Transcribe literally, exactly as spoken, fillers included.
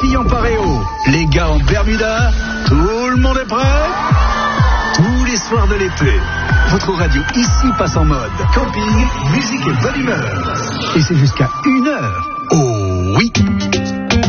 filles en paréo, les gars en Bermuda, tout le monde est prêt? Tous les soirs de l'été, votre radio ici passe en mode camping, musique et bonne humeur. Et c'est jusqu'à une heure. Oh.